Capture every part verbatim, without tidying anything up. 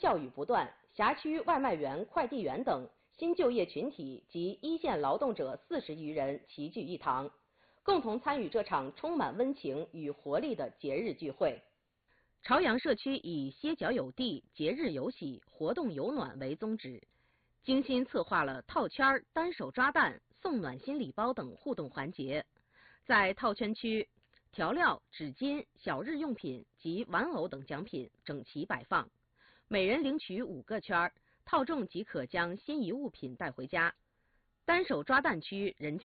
笑语不断，辖区外卖员、快递员等新就业群体及一线劳动者四十余人齐聚一堂，共同参与这场充满温情与活力的节日聚会。朝阳社区以歇脚有地、节日有喜、活动有暖为宗旨，精心策划了套圈、单手抓蛋、送暖心礼包等互动环节。在套圈区，调料、纸巾、小日用品及玩偶等奖品整齐摆放，每人领取五个圈，套中即可将心仪物品带回家。单手抓蛋区人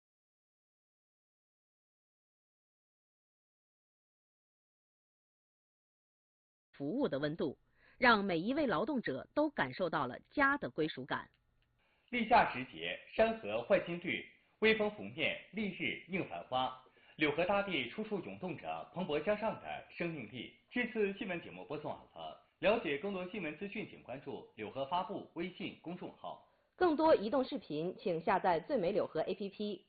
服务的温度，让每一位劳动者都感受到了家的归属感。 立夏时节，山河焕新绿，微风拂面，丽日映繁花。柳河大地处处涌动着蓬勃向上的生命力。这次新闻节目播送完了，了解更多新闻资讯，请关注柳河发布微信公众号。 更多移动视频，请下载最美柳河 A P P。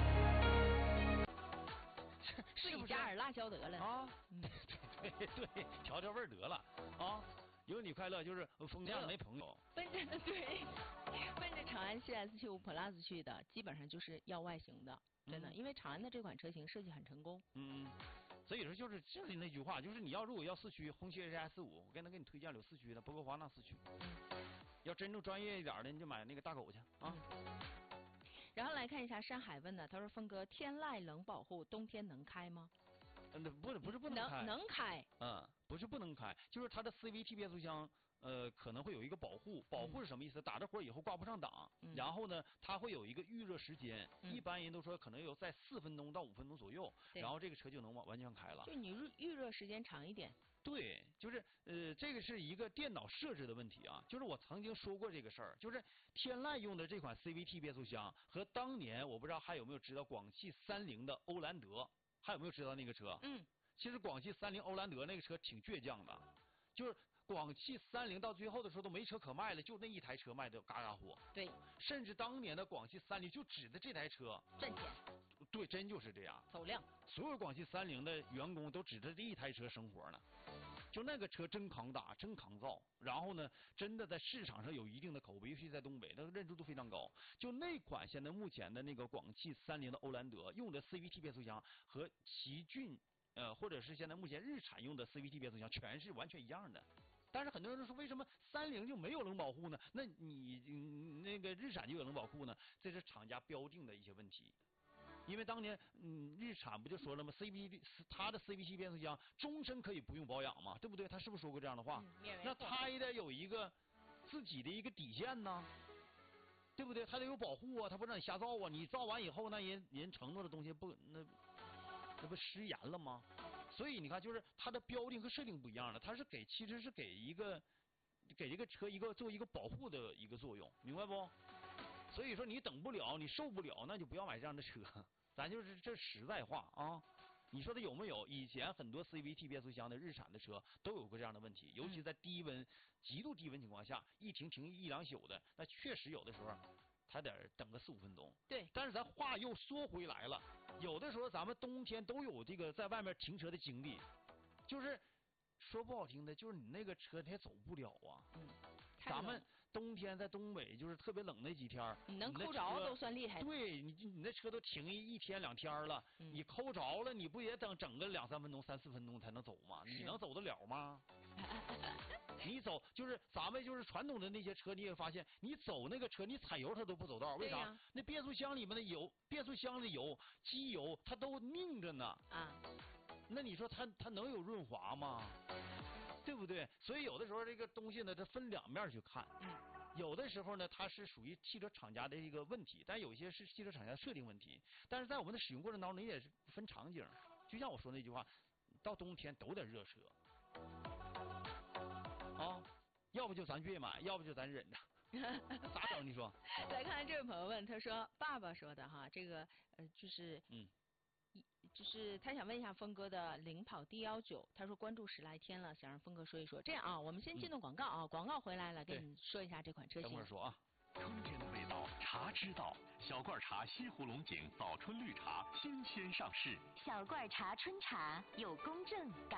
自己加点辣椒得了啊！对对对，调调味儿得了啊！有你快乐就是风这样没朋友。 奔着对，奔着长安 C S 七五 Plus 去的，基本上就是要外形的，真的，嗯、因为长安的这款车型设计很成功。 嗯，所以说就是就是那句话，就是你要如果要四驱，红旗 H S 五，我刚才给你推荐了有四驱的，博格华纳四驱。嗯，要真正专业一点的，你就买那个大狗去啊。 嗯、然后来看一下山海问的，他说：“峰哥，天籁冷保护，冬天能开吗？” 嗯，不是不是不能开， 能能开。 嗯，不是不能开，就是它的 C V T 变速箱，呃，可能会有一个保护。保护是什么意思？打着火以后挂不上档，嗯、然后呢，它会有一个预热时间。嗯、一般人都说可能有在四分钟到五分钟左右，然后这个车就能完完全开了。 就你预预热时间长一点。 对，就是呃，这个是一个电脑设置的问题啊。就是我曾经说过这个事儿，就是天籁用的这款 C V T 变速箱和当年我不知道还有没有知道广汽三菱的欧蓝德。还有没有知道那个车？嗯，其实广汽三菱欧蓝德那个车挺倔强的，就是广汽三菱到最后的时候都没车可卖了，就那一台车卖的嘎嘎火。 对， 甚至当年的广汽三菱就指着这台车赚钱。 对，真就是这样。 走量。 所有广汽三菱的员工都指着这一台车生活呢，就那个车真抗打，真抗造。然后呢，真的在市场上有一定的口碑，尤其在东北，那个认知度非常高。就那款现在目前的那个广汽三菱的欧蓝德用的 C V T 变速箱和奇骏呃或者是现在目前日产用的 C V T 变速箱全是完全一样的。但是很多人都说，为什么三菱就没有冷保护呢？那你、嗯、那个日产就有冷保护呢？这是厂家标定的一些问题。因为当年，嗯，日产不就说了吗 ？C V T 它的 C V T 变速箱终身可以不用保养嘛，对不对？他是不是说过这样的话？ 嗯、 那他也得有一个自己的一个底线呢，对不对？他得有保护啊，他不让你瞎造啊。你造完以后，那人人承诺的东西不那那不失言了吗？所以你看，就是它的标定和设定不一样了，它是给其实是给一个给这个车一个做一个保护的一个作用，明白不？所以说你等不了，你受不了，那就不要买这样的车。咱就是这实在话啊，你说它有没有？以前很多 C V T 变速箱的日产的车都有过这样的问题，尤其在低温、极度低温情况下，一停停一两宿的，那确实有的时候还得等个四五分钟。 对。 但是咱话又说回来了，有的时候咱们冬天都有这个在外面停车的经历，就是说不好听的，就是你那个车它也走不了啊。 嗯。 咱们冬天在东北就是特别冷那几天， 你能抠着都算厉害。 对你，你那车都停一一天两天了，嗯、你抠着了，你不也等整个两三分钟、三四分钟才能走吗？你能走得了吗？你走就是咱们就是传统的那些车，你也发现，你走那个车，你踩油它都不走道，为啥？ 啊、 那变速箱里面的油，变速箱的油、机油它都拧着呢。 啊。 那你说它它能有润滑吗？对不对？所以有的时候这个东西呢，它分两面去看。嗯。有的时候呢，它是属于汽车厂家的一个问题，但有一些是汽车厂家设定问题。但是在我们的使用过程当中，你也是分场景。就像我说那句话，到冬天都得热车。啊，要不就咱别买，要不就咱忍着。咋整？你说？ 来看看这位朋友问，他说：“爸爸说的哈，这个呃就是嗯。”就是他想问一下峰哥的领跑 D 幺九，他说关注十来天了，想让峰哥说一说。这样啊，我们先进入广告啊，嗯、广告回来了，给你说一下这款车型。 等会儿说啊。 春天的味道，茶之道，小罐茶西湖龙井早春绿茶新鲜上市。 小罐茶春茶有公正感。